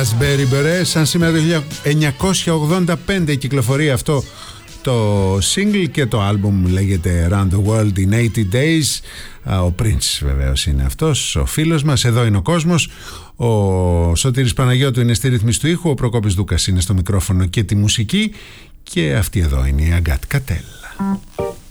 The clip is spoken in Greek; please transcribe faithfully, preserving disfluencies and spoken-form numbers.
Raspberry Beret. Σαν σήμερα το χίλια εννιακόσια ογδόντα πέντε κυκλοφορεί αυτό το single και το album λέγεται Around the World in eighty days. Ο Prince βεβαίως είναι αυτός, ο φίλος μας. Εδώ είναι ο κόσμος. Ο Σωτήρης Παναγιώτου είναι στη ρύθμιση του ήχου, ο Προκόπης Δούκας είναι στο μικρόφωνο και τη μουσική, και αυτή εδώ είναι η Αγκάτ Κατέλα.